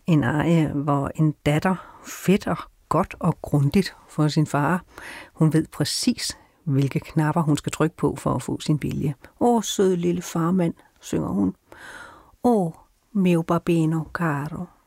En arie, hvor en datter fedter godt og grundigt for sin far. Hun ved præcis, hvilke knapper hun skal trykke på for at få sin vilje. Åh, sød lille farmand, synger hun. Åh, mio bambino caro.